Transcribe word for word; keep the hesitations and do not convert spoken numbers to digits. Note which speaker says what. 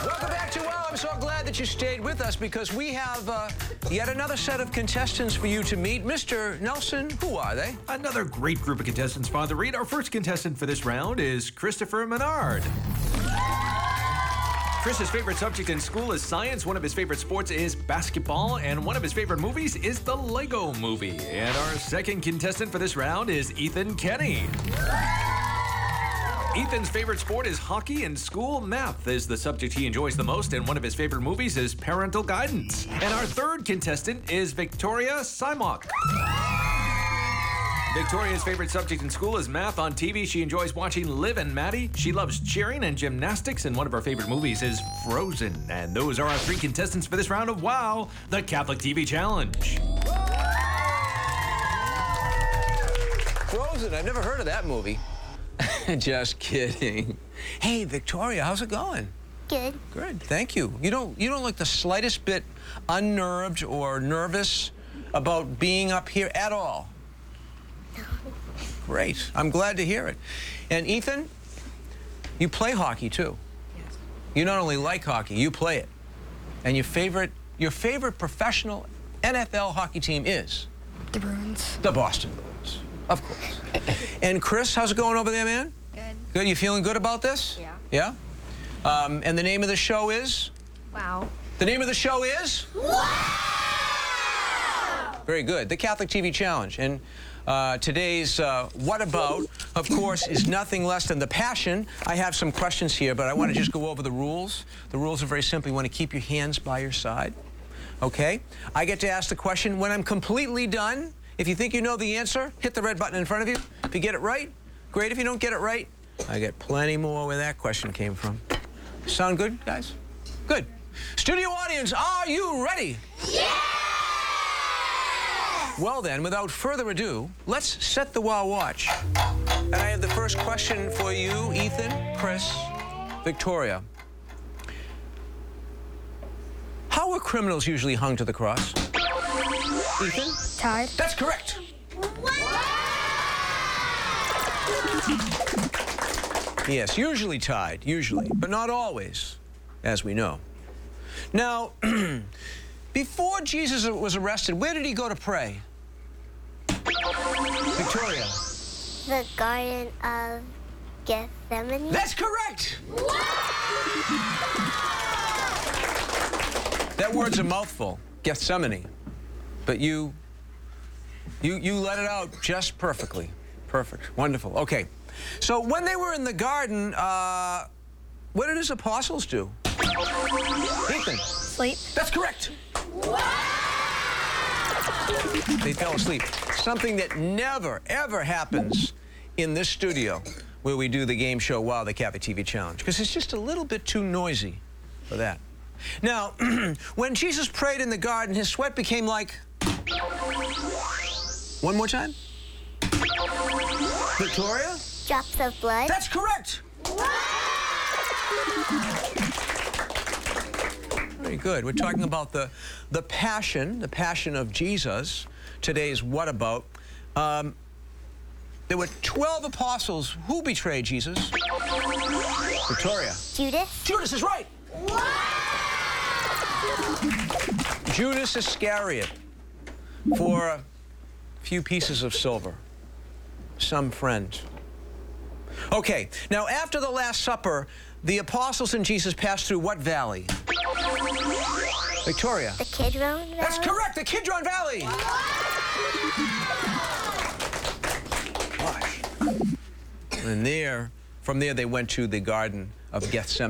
Speaker 1: Welcome back to Wow. I'm so glad that you stayed with us because we have uh, yet another set of contestants for you to meet. Mister Nelson, who are they?
Speaker 2: Another great group of contestants, Father Reed. Our first contestant for this round is Christopher Menard. Chris's favorite subject in school is science. One of his favorite sports is basketball. And one of his favorite movies is the Lego Movie. And our second contestant for this round is Ethan Kenny. Ethan's favorite sport is hockey, and school math is the subject he enjoys the most, and one of his favorite movies is Parental Guidance. And our third contestant is Victoria Simok. Victoria's favorite subject in school is math. On T V, she enjoys watching Liv and Maddie. She loves cheering and gymnastics, and one of her favorite movies is Frozen. And those are our three contestants for this round of WOW, the Catholic T V Challenge.
Speaker 1: Frozen. I've never heard of that movie. Just kidding. Hey, Victoria, how's it going?
Speaker 3: Good.
Speaker 1: Good, thank you. You don't you don't look the slightest bit unnerved or nervous about being up here at all.
Speaker 3: No.
Speaker 1: Great. I'm glad to hear it. And Ethan, you play hockey too.
Speaker 4: Yes.
Speaker 1: You not only like hockey, you play it. And your favorite your favorite professional N F L hockey team is?
Speaker 3: The Bruins.
Speaker 1: The Boston Bruins, of course. And Chris, how's it going over there, man?
Speaker 3: Good.
Speaker 1: Good, you feeling good about this?
Speaker 3: Yeah.
Speaker 1: Yeah? Um, and the name of the show is?
Speaker 3: Wow.
Speaker 1: The name of the show is?
Speaker 3: Wow!
Speaker 1: Very good. The Catholic T V Challenge. And uh, today's uh, What About, of course, is nothing less than the Passion. I have some questions here, but I want to just go over the rules. The rules are very simple. You want to keep your hands by your side. Okay? I get to ask the question. When I'm completely done, if you think you know the answer, hit the red button in front of you. If you get it right, great. If you don't get it right, I get plenty more where that question came from. Sound good, guys? Good. Studio audience, are you ready?
Speaker 3: Yeah!
Speaker 1: Well then, without further ado, let's set the WOW watch. And I have the first question for you, Ethan, Chris, Victoria. How are criminals usually hung to the cross? Ethan?
Speaker 3: Tied.
Speaker 1: That's correct. Yes, usually tied, usually, but not always, as we know. Now, before Jesus was arrested, where did he go to pray? Victoria.
Speaker 3: The Garden of Gethsemane.
Speaker 1: That's correct. That word's a mouthful, Gethsemane. But you, you, you let it out just perfectly. Perfect. Wonderful. Okay. So when they were in the garden, uh, what did his apostles do? Ethan.
Speaker 3: Sleep.
Speaker 1: That's correct. They fell asleep. Something that never, ever happens in this studio where we do the game show WOW, the Catholic T V Challenge, because it's just a little bit too noisy for that. Now, when Jesus prayed in the garden, his sweat became like... One more time. Victoria?
Speaker 3: Drops of blood.
Speaker 1: That's correct. Very good. We're talking about the, the passion, the passion of Jesus. Today's What About. Um, there were twelve apostles. Who betrayed Jesus? Victoria.
Speaker 3: Judas.
Speaker 1: Judas is right. Judas Iscariot for a few pieces of silver. Some friend. Okay, now after the Last Supper, the apostles and Jesus passed through what valley? Victoria.
Speaker 3: The Kidron Valley.
Speaker 1: That's correct, the Kidron Valley. Gosh. And there, from there they went to the Garden of Gethsemane.